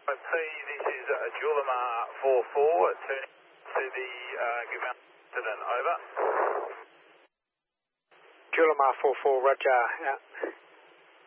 P, this is Julimar 44, turning to the given incident, over. Julimar 44, roger, out.